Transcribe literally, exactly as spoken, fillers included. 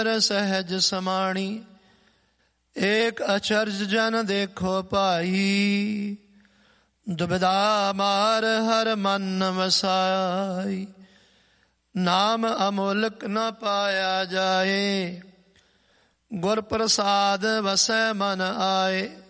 ਸਹਿਜ ਸਮਾਣੀ, ਏਕ ਅਚਰਜ ਜਨ ਦੇਖੋ ਭਾਈ, ਦੁਬਿਧਾ ਮਾਰ ਹਰ ਮਨ ਵਸਾਈ। ਨਾਮ ਅਮੋਲਕ ਨ ਪਾਇਆ ਜਾਏ, ਗੁਰ ਪ੍ਰਸਾਦ ਵਸੈ ਮਨ ਆਏ।